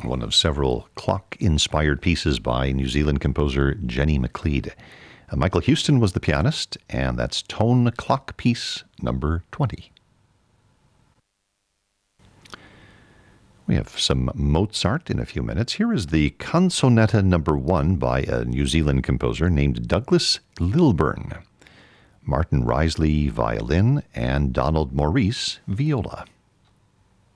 one of several clock-inspired pieces by New Zealand composer Jenny McLeod. Michael Houston was the pianist, and that's Tone Clock Piece number 20. We have some Mozart in a few minutes. Here is the Canzonetta number 1 by a New Zealand composer named Douglas Lilburn. Martin Risley, violin, and Donald Maurice, viola.